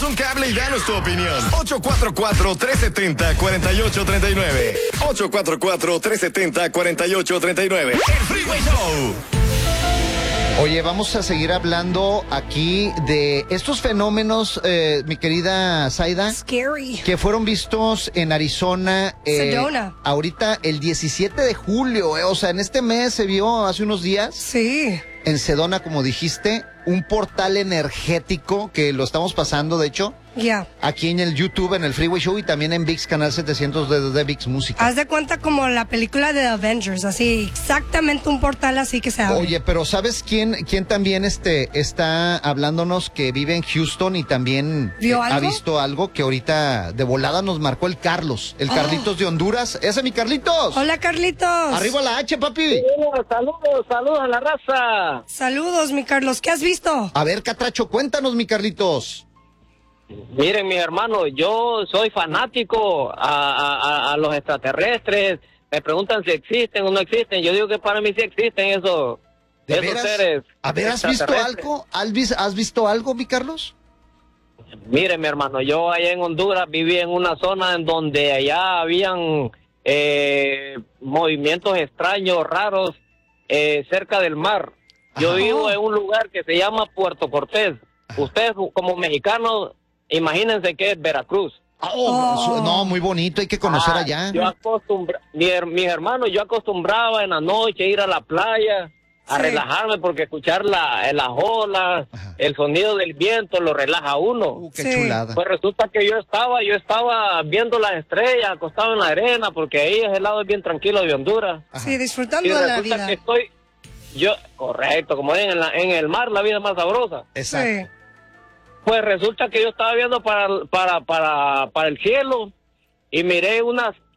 un cable y danos tu opinión. 844-370-4839. 844-370-4839. El Freeway Show. Oye, vamos a seguir hablando aquí de estos fenómenos, mi querida Zaida. Scary. Que fueron vistos en Arizona. Sedona. Ahorita el 17 de julio, o sea, en este mes se vio hace unos días. Sí. En Sedona, como dijiste, un portal energético que lo estamos pasando, de hecho, aquí en el YouTube, en el Freeway Show y también en VIX, canal 700 de VIX Música. Haz de cuenta como la película de Avengers, así, exactamente un portal así que se abre. Oye, pero ¿sabes quién también está hablándonos que vive en Houston y también ha visto algo que ahorita de volada nos marcó el Carlos, el Carlitos de Honduras? ¡Ese es mi Carlitos! ¡Hola, Carlitos! ¡Arriba la H, papi! Saludos a la raza. Saludos, mi Carlos, ¿qué has visto? A ver, Catracho, cuéntanos, mi Carlitos. Miren, mi hermano, yo soy fanático a los extraterrestres. Me preguntan si existen o no existen. Yo digo que para mí sí existen esos seres. A ver, ¿has visto algo? ¿Has visto algo, mi Carlos? Miren, mi hermano, yo allá en Honduras viví en una zona en donde allá habían movimientos extraños, raros, cerca del mar. Yo vivo en un lugar que se llama Puerto Cortés. Ustedes como mexicanos, imagínense que es Veracruz. No, muy bonito, hay que conocer allá. Mis hermanos, yo acostumbraba en la noche ir a la playa a relajarme porque escuchar las olas, el sonido del viento lo relaja a uno. Qué chulada. Pues resulta que yo estaba viendo las estrellas, acostado en la arena, porque ahí ese lado es bien tranquilo de Honduras. Sí, disfrutando de la vida. Que correcto, como en el mar la vida es más sabrosa. Exacto. Sí. Pues resulta que yo estaba viendo para el cielo y miré unas